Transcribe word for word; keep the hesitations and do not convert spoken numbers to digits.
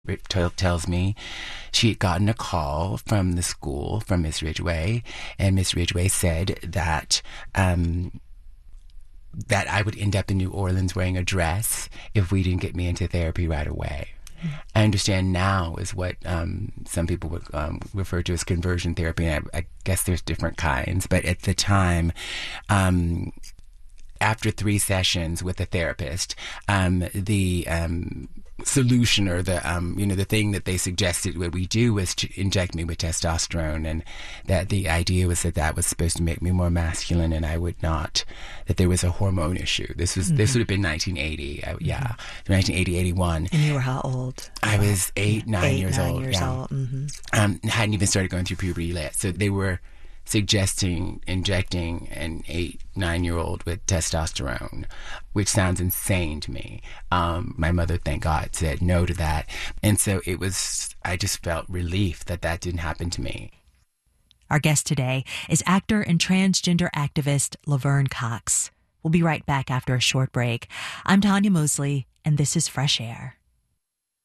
It t- tells me she had gotten a call from the school, from Miss Ridgway, and Miss Ridgway said that um, that I would end up in New Orleans wearing a dress if we didn't get me into therapy right away. Mm-hmm. I understand now is what um, some people would um, refer to as conversion therapy, and I, I guess there's different kinds, but at the time, um, after three sessions with a therapist, um, the um, solution or the um, you know the thing that they suggested what we do was to inject me with testosterone, and that the idea was that that was supposed to make me more masculine, and I would not, that there was a hormone issue. This was mm-hmm. this would have been nineteen eighty, I, yeah, mm-hmm. nineteen eighty, eighty-one. And you were how old? I was eight, nine eight, years nine old. Years yeah. old. Mm-hmm. Um, hadn't even started going through puberty yet, so they were suggesting injecting an eight, nine-year-old with testosterone, which sounds insane to me. Um, my mother, thank God, said no to that. And so it was, I just felt relief that that didn't happen to me. Our guest today is actor and transgender activist Laverne Cox. We'll be right back after a short break. I'm Tanya Mosley, and this is Fresh Air.